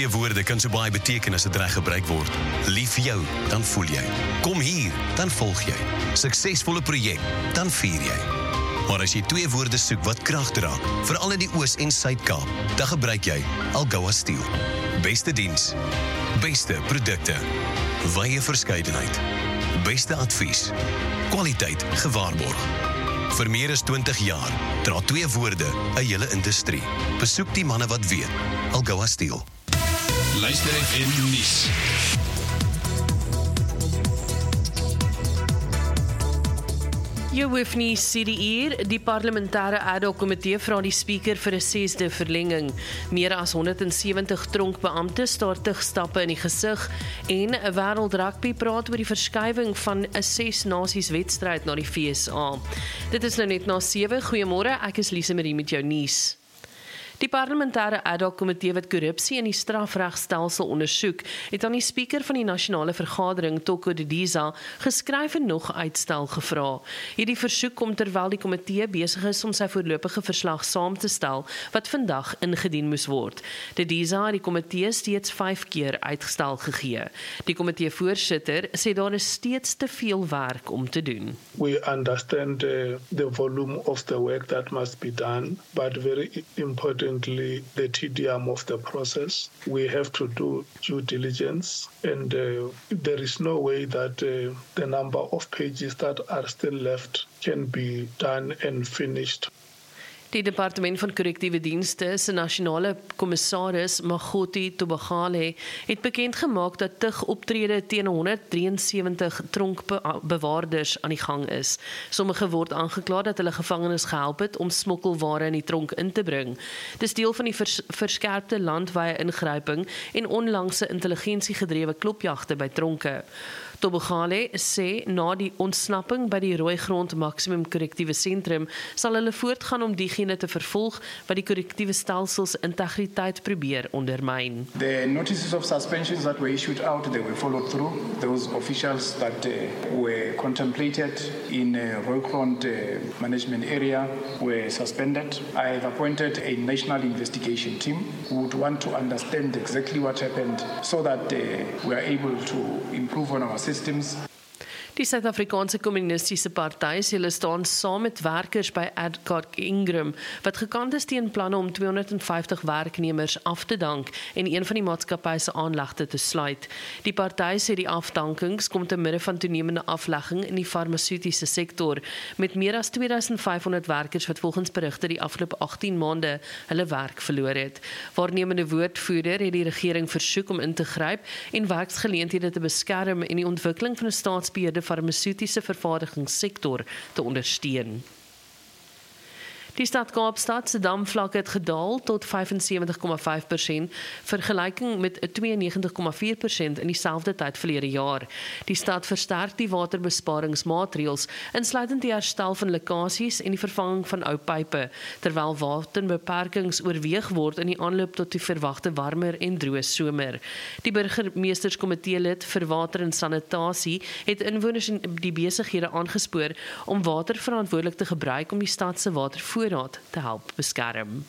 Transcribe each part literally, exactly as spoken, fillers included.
Twee woorde kan so baie beteken as dit reg gebruik word. Lief vir jou, dan voel jy. Kom hier, dan volg jy. Suksesvolle projek, dan vier jy. Maar as jy twee woorde soek wat krag dra, veral in die Oos- en Suid-Kaap, dan gebruik jy Algoa Steel. Beste diens, beste produkte, wye verskeidenheid, beste advies, kwaliteit gewaarborg. Vir meer as twintig jaar dra twee woorde 'n hele industrie. Besoek die manne wat weet. Algoa Steel. Luister F M nuus. Jou hoef nie sê die uur, die parlementêre ad hoc komitee vra die speaker vir 'n sesde verlenging. Meer as honderdsewentig tronkbeampte staar tigstappe in die gesig en 'n wêreld rugby praat oor die verskywing van 'n ses nasies wedstryd na die V S A. Dit is nou net na sewe. Goeiemôre, ek is Lise Marie met jou nuus. Die parlementêre ad hoc komitee wat korrupsie in die strafregstelsel ondersoek, het aan die speaker van die nasionale vergadering, Toko Didiza, geskryf en nog uitstel gevra. Hierdie versoek kom terwyl die komitee besig is om sy voorlopige verslag saam te stel, wat vandag ingedien moes word. Didiza het die komitee steeds vyf keer uitgestel gegee. Die komitee voorsitter sê daar is steeds te veel werk om te doen. We understand uh, the volume of the work that must be done, but very important the tedium of the process. We have to do due diligence, and uh, there is no way that uh, the number of pages that are still left can be done and finished. Die Departement van Korrektiewe Dienste se nasionale kommissaris Magoti Tobagale het bekend gemaak dat tug optrede teen honderddrieënsewentig tronkbewaarders aan die gang is. Sommige word aangekla dat hulle gevangenes gehelp het om smokkelware in die tronk in te bring. Dis deel van die vers, verskerpte landwyse ingryping en onlangse intelligensiegedrewe klopjagte by tronke. Tobagale sê na die ontsnapping by die Rooigrond Maksimum Korrektiewe Sentrum sal hulle voortgaan om diegene te vervolg wat die korrektiewe stelsels integriteit probeer ondermyn. The notices of suspensions that were issued out, they were followed through. Those officials that uh, were contemplated in uh, Rooigrond uh, management area were suspended. I have appointed a national investigation team who would want to understand exactly what happened so that uh, we are able to improve on our systems. Die Suid-Afrikaanse Kommunistiese Party sê hulle staan saam met werkers by Adcock Ingram wat gekant is teen planne om tweehonderdvyftig werknemers af te dank en een van die maatskappy se aanlegte te sluit. Die party sê die afdankings kom te midde van toenemende aflegging in die farmaseutiese sektor met meer as twee duisend vyfhonderd werkers wat volgens berigte die afgelope agttien maande hulle werk verloor het. Waarnemende woordvoerder het die regering versoek om in te gryp en werksgeleenthede te beskerm en die ontwikkeling van 'n staatsbeheerde farmaseutiese vervaardigingssektor te ondersteun. Die stad Kaapstad se damvlakke het gedaal tot vyfensewentig komma vyf persent vergelyking met tweeënnegentig komma vier persent in dieselfde tyd verlede jaar. Die stad versterk die waterbesparingsmaatreëls insluitend die herstel van lekkasies en die vervanging van ou pype, terwyl waterbeperkings oorweeg word in die aanloop tot die verwagte warmer en droë somer. Die burgemeesterskomitee lid vir water en sanitasie het inwoners en die besighede aangespoor om water verantwoordelik te gebruik om die stad se watervoorraad te help beskerm.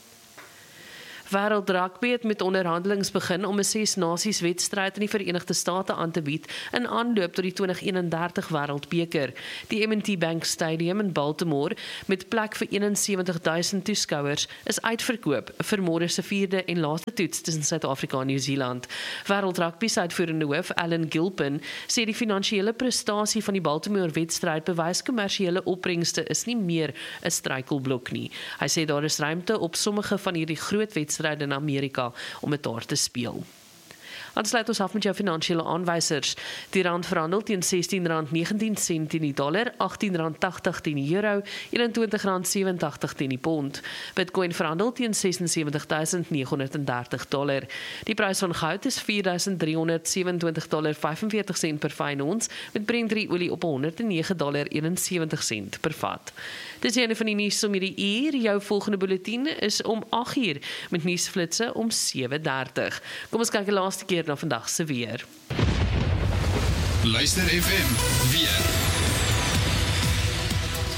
Wêreld Rugby het met onderhandelings begin om 'n ses nasies wedstryd in die Verenigde State aan te bied in aanloop tot die twintig eenendertig Wêreldbeker. Die M en T Bank Stadium in Baltimore met plek vir eenensewentig duisend toeskouers is uitverkoop vir môre se vierde en laaste toets tussen Suid-Afrika en Nieu-Seeland. Wêreld Rugby se uitvoerende hoof, Alan Gilpin, sê die finansiële prestasie van die Baltimore wedstryd bewys kommersiële opbrengste is nie meer 'n struikelblok nie. Hy sê daar is ruimte op sommige van hierdie groot wedstryde in Amerika om dit daar te speel. Dan sluit ons af met jou finansiële aanwysers. Die rand verhandel teen sestien rand negentien sent teen die dollar, agttien rand tagtig teen die euro, eenentwintig rand sewentig teen die pond. Bitcoin verhandel teen sesensewentig duisend neghonderddertig dollar. Die prys van goud is vier duisend driehonderdsewenentwintig dollar vyfenveertig sent per fyn ons, met Brent olie op honderd en nege dollar eenensewentig sent per vat. Dis een van die nuus om hierdie uur. Jou volgende bulletin is om agt uur met nuusflitse om sewe dertig. Kom ons kyk 'n laaste keer na vandag se weer. Luister F M weer.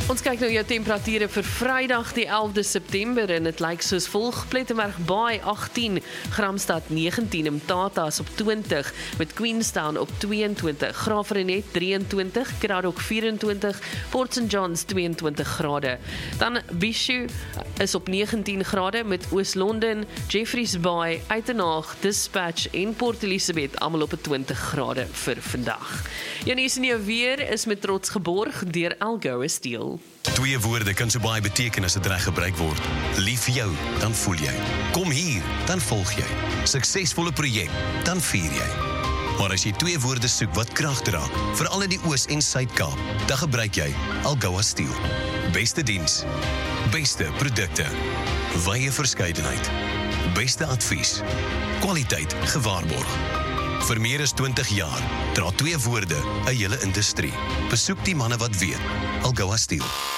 Ons kyk nou jou temperature vir Vrydag die elfde September en dit lyk soos volg: Plettenberg Bay agttien, Gramstad negentien, Mthatha op twintig, met Queenstown op tweeëntwintig, Graaf-Reinet drieëntwintig, Kraddock vyf-en-twintig, Port Saint Johns twee-en-twintig grade. Dan Bishu is op negentien grade met Oos-London, Jeffreys Bay, Uitenhaag, Dispatch en Port Elizabeth almal op twintig grade vir vandag. Jou nuus en jou weer is met trots geborg deur Algoa Steel. Twee woorde kan so baie beteken as dit reg gebruik word. Lief vir jou, dan voel jy. Kom hier, dan volg jy. Suksesvolle projek, dan vier jy. Maar as jy twee woorde soek wat krag dra, veral in die Oos- en Suid-Kaap, dan gebruik jy Algoa Steel. Beste diens, beste produkte, wye verskeidenheid, beste advies, kwaliteit gewaarborg. Vir meer as twintig jaar dra twee woorde 'n hele industrie. Besoek die manne wat weet. Algoa Steel.